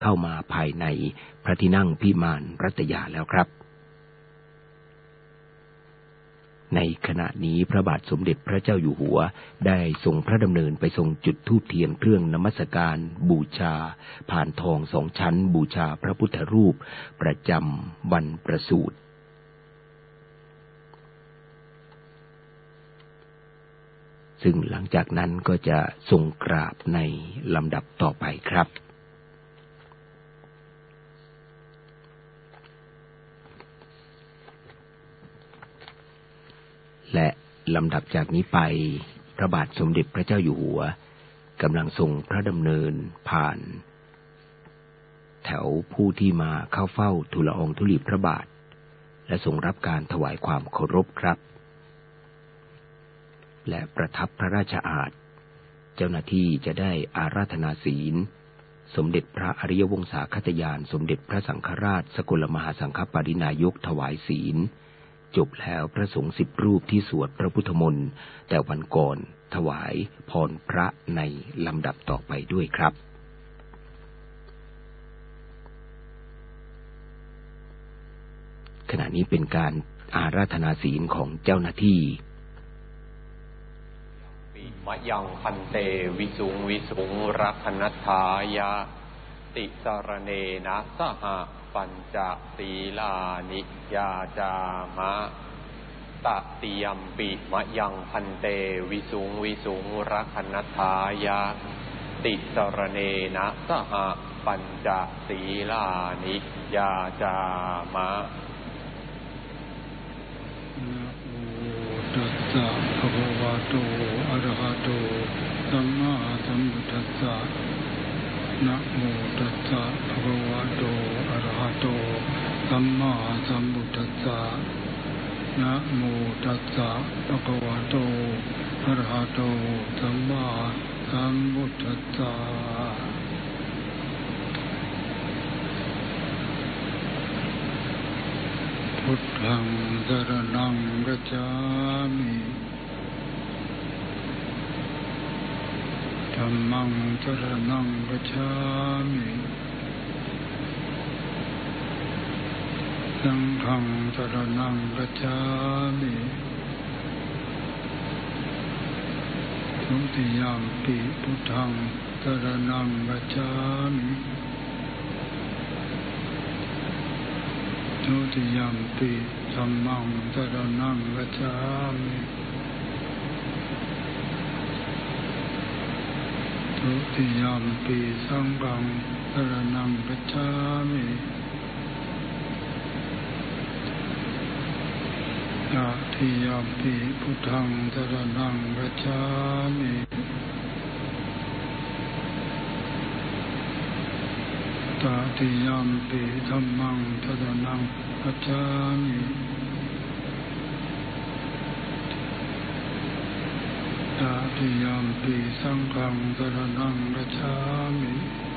เข้ามาภายในพระที่นั่งพิมานรัตยาแล้วครับในขณะนี้พระบาทสมเด็จพระเจ้าอยู่หัวได้ทรงพระดำเนินไปทรงจุดธูปเทียนเครื่องนมัสการบูชาผ่านทอง2 ชั้นบูชาพระพุทธรูปประจำวันประสูติซึ่งหลังจากนั้นก็จะทรงกราบในลำดับต่อไปครับและลำดับจากนี้ไปพระบาทสมเด็จพระเจ้าอยู่หัวกำลังทรงพระดำเนินผ่านแถวผู้ที่มาเข้าเฝ้าทูลละอองธุลีพระบาทและทรงรับการถวายความเคารพครับและประทับพระราชอาสน์เจ้าหน้าที่จะได้อาราธนาศีลสมเด็จพระอริยวงศาคตญาณสมเด็จพระสังฆราชสกลมหาสังฆปรินายกถวายศีลจบแล้วพระสงฆ์10 รูปที่สวดพระพุทธมนต์แต่วันก่อนถวายพรพระในลำดับต่อไปด้วยครับขณะนี้เป็นการอาราธนาศีลของเจ้าหน้าที่มะยังพันเตวิสุงรักขณัฏฐายะติสรเนนะสหปัญจศีลานิยาจามะตติยัมปิมะยังพันเตวิสุงรักขณัฏฐายะติสรเนนะสหปัญจศีลานิยาจามะตัสสะภะคะวะโตอะระหะโตสัมมาสัมพุทธัสสะนะโมตัสสะภะคะวะโตอะระหะโตสัมมาสัมพุทธัสสะนะโมตัสสะภะคะวะโตอะระหะโตสัมมาสัมพุทธัสสะพุทธังสรณังคัจฉามิธัมมังสรณังคัจฉามิสังฆังสรณังคัจฉามิทุติยัมปิพุทธังสรณังคัจฉามิทุติยัมปิธัมมังสรณังคัจฉามิทุติยัมปิสังฆังสรณังคัจฉามิตติยัมปิพุทธังสรณังคัจฉามิตติยัมปิธัมมังสรณังคัจฉามิตติยัมปิสังฆังสรณังคัจฉามิ